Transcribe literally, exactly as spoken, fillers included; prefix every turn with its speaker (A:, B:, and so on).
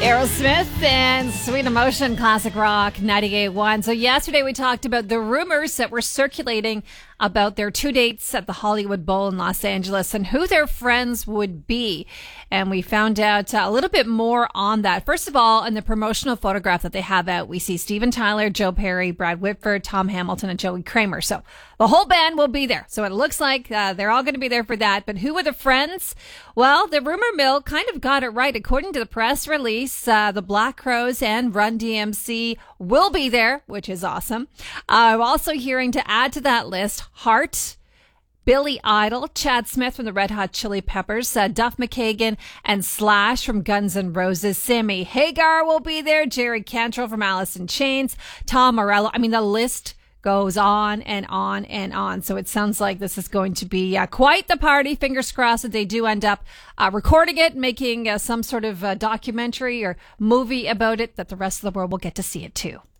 A: Aerosmith and Sweet Emotion, Classic Rock ninety-eight point one. So yesterday we talked about the rumors that were circulating about their two dates at the Hollywood Bowl in Los Angeles and who their friends would be. And we found out a little bit more on that. First of all, in the promotional photograph that they have out, we see Steven Tyler, Joe Perry, Brad Whitford, Tom Hamilton, and Joey Kramer. So the whole band will be there. So it looks like uh, they're all going to be there for that. But who are the friends? Well, the rumor mill kind of got it right. According to the press release, uh, the Black Crowes and Run D M C will be there, which is awesome. Uh, I'm also hearing, to add to that list, Heart, Billy Idol, Chad Smith from the Red Hot Chili Peppers, uh, Duff McKagan, and Slash from Guns N' Roses. Sammy Hagar will be there, Jerry Cantrell from Alice in Chains, Tom Morello. I mean, the list goes on and on and on. So it sounds like this is going to be uh, quite the party. Fingers crossed that they do end up uh, recording it, making uh, some sort of uh, documentary or movie about it, that the rest of the world will get to see it too.